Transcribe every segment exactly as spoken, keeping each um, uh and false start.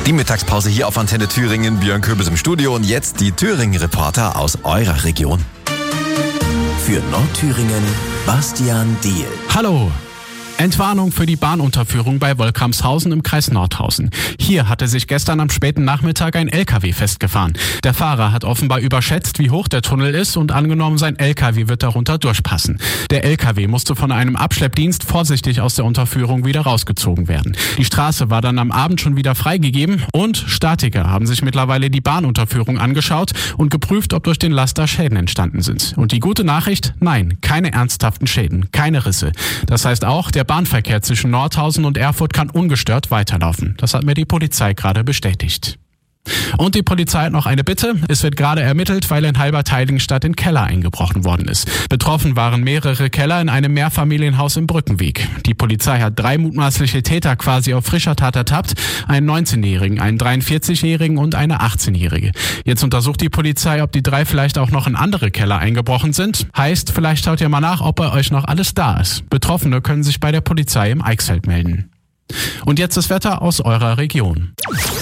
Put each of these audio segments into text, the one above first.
Die Mittagspause hier auf Antenne Thüringen. Björn Köbis im Studio und jetzt die Thüringen-Reporter aus eurer Region. Für Nordthüringen, Bastian Diehl. Hallo! Entwarnung für die Bahnunterführung bei Wolkramshausen im Kreis Nordhausen. Hier hatte sich gestern am späten Nachmittag ein L K W festgefahren. Der Fahrer hat offenbar überschätzt, wie hoch der Tunnel ist und angenommen, sein L K W wird darunter durchpassen. Der L K W musste von einem Abschleppdienst vorsichtig aus der Unterführung wieder rausgezogen werden. Die Straße war dann am Abend schon wieder freigegeben und Statiker haben sich mittlerweile die Bahnunterführung angeschaut und geprüft, ob durch den Laster Schäden entstanden sind. Und die gute Nachricht? Nein, keine ernsthaften Schäden, keine Risse. Das heißt auch, der Bahnverkehr zwischen Nordhausen und Erfurt kann ungestört weiterlaufen. Das hat mir die Polizei gerade bestätigt. Und die Polizei hat noch eine Bitte. Es wird gerade ermittelt, weil in Halbertheiligenstadt in Keller eingebrochen worden ist. Betroffen waren mehrere Keller in einem Mehrfamilienhaus im Brückenweg. Die Polizei hat drei mutmaßliche Täter quasi auf frischer Tat ertappt. Einen neunzehnjährigen, einen dreiundvierzigjährigen und eine achtzehnjährige. Jetzt untersucht die Polizei, ob die drei vielleicht auch noch in andere Keller eingebrochen sind. Heißt, vielleicht schaut ihr mal nach, ob bei euch noch alles da ist. Betroffene können sich bei der Polizei im Eichsfeld melden. Und jetzt das Wetter aus eurer Region.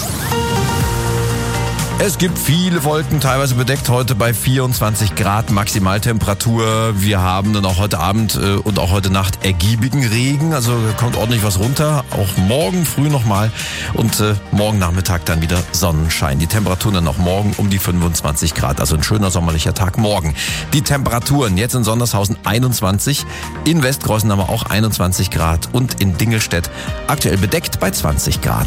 Es gibt viele Wolken, teilweise bedeckt heute bei vierundzwanzig Grad Maximaltemperatur. Wir haben dann auch heute Abend äh, und auch heute Nacht ergiebigen Regen, also kommt ordentlich was runter. Auch morgen früh nochmal und äh, morgen Nachmittag dann wieder Sonnenschein. Die Temperaturen dann auch morgen um die fünfundzwanzig Grad, also ein schöner sommerlicher Tag morgen. Die Temperaturen jetzt in Sondershausen einundzwanzig, in Westkreuzen haben wir auch einundzwanzig Grad und in Dingelstedt aktuell bedeckt bei zwanzig Grad.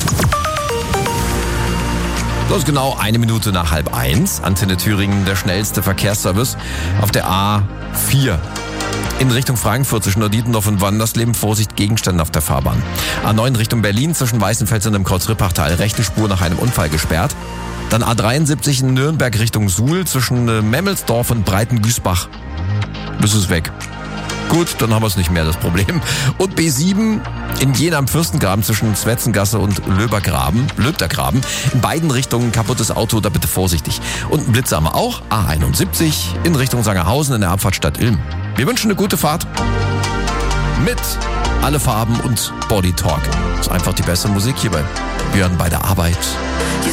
Das ist genau eine Minute nach halb eins. Antenne Thüringen, der schnellste Verkehrsservice auf der A vier. In Richtung Frankfurt zwischen Norditendorf und Wandersleben, Vorsicht, Gegenstände auf der Fahrbahn. A neun Richtung Berlin zwischen Weißenfels und dem Kreuz-Rippachtal, rechte Spur nach einem Unfall gesperrt. Dann A dreiundsiebzig in Nürnberg Richtung Suhl zwischen Memmelsdorf und Breitengüßbach. Bis es weg. Gut, dann haben wir es nicht mehr, das Problem. Und B sieben in Jena am Fürstengraben zwischen Zwetzengasse und Löbergraben, Löbdergraben. In beiden Richtungen kaputtes Auto, da bitte vorsichtig. Und einen Blitzer haben wir auch, A einundsiebzig in Richtung Sangerhausen in der Abfahrt Stadt Ilm. Wir wünschen eine gute Fahrt mit Alle Farben und Body Talk. Das ist einfach die beste Musik hier bei Björn bei der Arbeit. You